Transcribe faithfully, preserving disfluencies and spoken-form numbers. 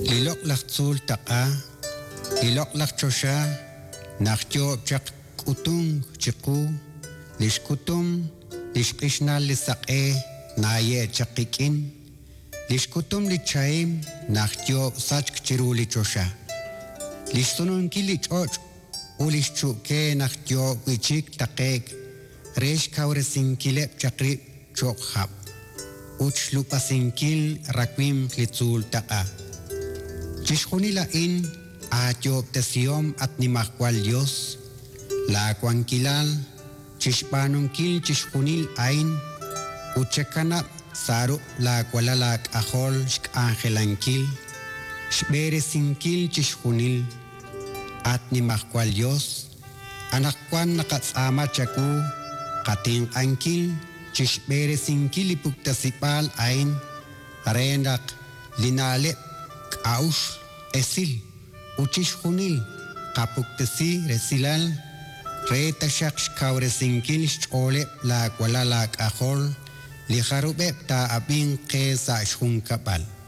Lilok lakzul taqa, lilok lakchosha, nachtyo chak kutung chiku, lishkutum, lishkishnal lisaqe, naye chakikin, lishkutum lichaim, nachtyo sachk chiru lichosha. Lishtunun kilichoch, ulishchuke nachtyo wichik taqek, resh kauresinkilep chakrip chokhab. Uch lupasinkil rakwim klitzul taqa. Chishkunila in atyo tesiom at nimahkwal Dios, la kwankilal, chishpanunkil chishkunil ain, uchekanap saru la kwalalak ahol shk angelankil, shberesinkil chishkunil, at nimahkwal Dios, anakwan nakatsama chaku, kating angkil, chishberesinkil ipuktasipal ain, arenak linale aush esil, uchishkunil, kapuktasi resilal, re tashak shkaurezinkil shole la kwalalak ahol, liharubep ta abing ke sa shun kapal.